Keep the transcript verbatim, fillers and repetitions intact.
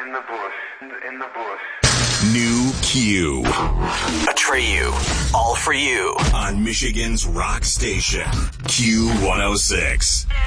in the bush, in the bush. New Q. Atreyu, all for you. On Michigan's rock station, Q one oh six.